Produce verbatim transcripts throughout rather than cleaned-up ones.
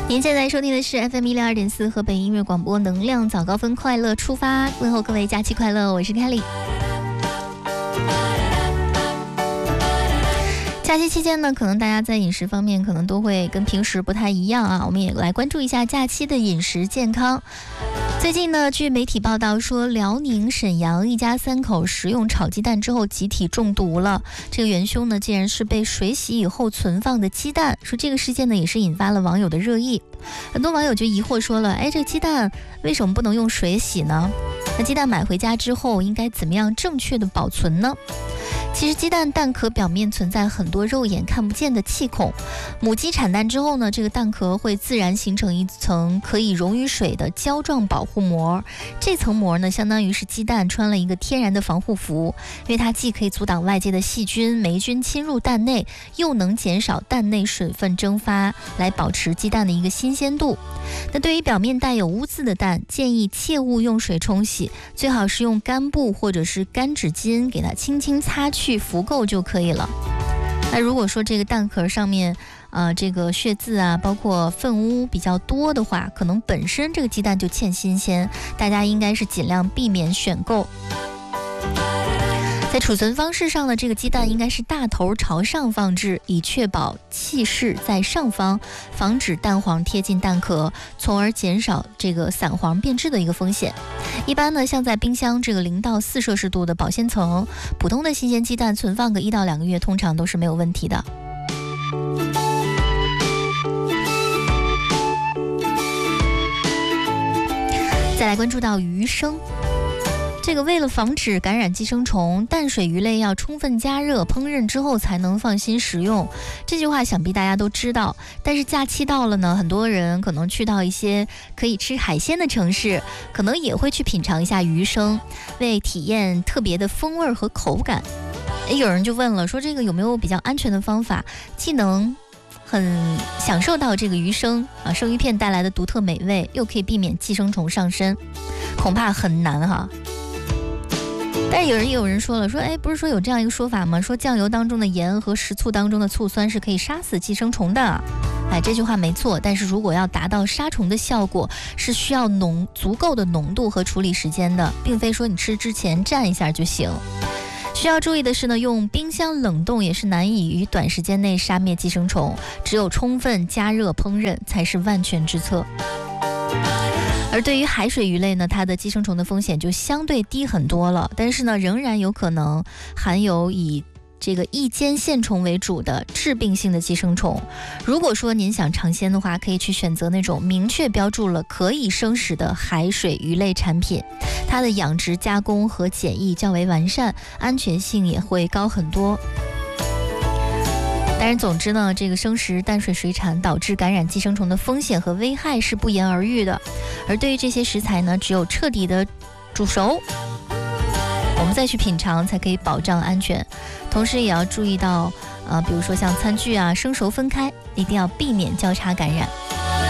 您现在收听的是 F M 一零二点四河北音乐广播能量早高峰快乐出发，问候各位假期快乐，我是 Kelly。假期期间呢，可能大家在饮食方面可能都会跟平时不太一样啊，我们也来关注一下假期的饮食健康。最近呢，据媒体报道说，辽宁沈阳一家三口食用炒鸡蛋之后集体中毒了。这个元凶呢，竟然是被水洗以后存放的鸡蛋。说这个事件呢，也是引发了网友的热议。很多网友就疑惑说了，哎，这个鸡蛋为什么不能用水洗呢？那鸡蛋买回家之后，应该怎么样正确的保存呢？其实鸡蛋蛋壳表面存在很多肉眼看不见的气孔，母鸡产蛋之后呢，这个蛋壳会自然形成一层可以溶于水的胶状保护膜。这层膜呢，相当于是鸡蛋穿了一个天然的防护服，因为它既可以阻挡外界的细菌、霉菌侵入蛋内，又能减少蛋内水分蒸发，来保持鸡蛋的一个新鲜度。那对于表面带有污渍的蛋，建议切勿用水冲洗，最好是用干布或者是干纸巾给它轻轻擦去浮垢就可以了。那如果说这个蛋壳上面呃，这个血渍啊，包括粪污比较多的话，可能本身这个鸡蛋就欠新鲜，大家应该是尽量避免选购。在储存方式上呢，这个鸡蛋应该是大头朝上放置，以确保气势在上方，防止蛋黄贴近蛋壳，从而减少这个散黄变质的一个风险。一般呢，像在冰箱这个零到四摄氏度的保鲜层，普通的新鲜鸡蛋存放个一到两个月，通常都是没有问题的。再来关注到鱼生。这个为了防止感染寄生虫，淡水鱼类要充分加热烹饪之后才能放心食用。这句话想必大家都知道，但是假期到了呢，很多人可能去到一些可以吃海鲜的城市，可能也会去品尝一下鱼生，为体验特别的风味和口感。有人就问了，说这个有没有比较安全的方法，既能很享受到这个鱼生啊生鱼片带来的独特美味，又可以避免寄生虫上身？恐怕很难哈。但是有人也有人说了，说哎，不是说有这样一个说法吗？说酱油当中的盐和食醋当中的醋酸是可以杀死寄生虫的。哎，这句话没错，但是如果要达到杀虫的效果，是需要浓足够的浓度和处理时间的，并非说你吃之前蘸一下就行。需要注意的是呢，用冰箱冷冻也是难以于短时间内杀灭寄生虫，只有充分加热烹饪才是万全之策。而对于海水鱼类呢，它的寄生虫的风险就相对低很多了，但是呢，仍然有可能含有以这个异尖线虫为主的致病性的寄生虫。如果说您想尝鲜的话，可以去选择那种明确标注了可以生食的海水鱼类产品，它的养殖加工和检疫较为完善，安全性也会高很多。当然总之呢，这个生食淡水水产导致感染寄生虫的风险和危害是不言而喻的。而对于这些食材呢，只有彻底的煮熟，我们再去品尝才可以保障安全。同时也要注意到呃，比如说像餐具啊，生熟分开，一定要避免交叉感染。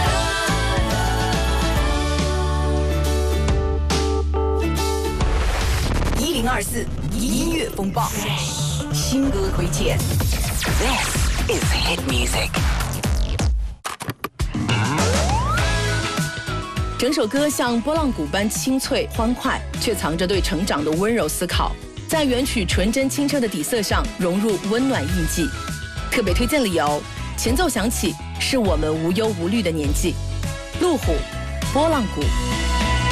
一零二四音乐风暴，新歌推荐。This is hit music。整首歌像波浪鼓般清脆欢快，却藏着对成长的温柔思考，在原曲纯真清澈的底色上融入温暖印记。特别推荐理由，前奏响起，是我们无忧无虑的年纪。路虎，波浪鼓。